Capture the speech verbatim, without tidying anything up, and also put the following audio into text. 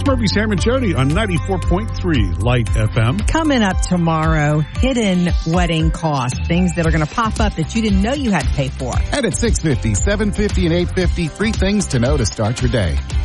It's Murphy, Sam, and Jody on ninety-four point three Light F M. Coming up tomorrow, hidden wedding costs, things that are going to pop up that you didn't know you had to pay for. And at six fifty, seven fifty, and eight fifty, three things to know to start your day.